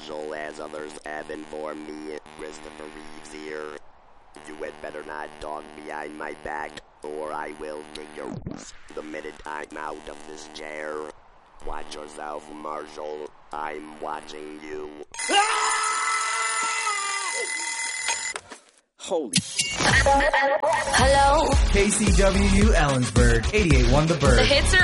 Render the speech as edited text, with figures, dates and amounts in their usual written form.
Marshall, as others have informed me. Christopher Reeves here. You had better not talk behind my back, or I will kick your ass the minute I'm out of this chair. Watch yourself, Marshall. I'm watching you. Holy Hello? KCWU Ellensburg, 88.1 The Bird. The hits are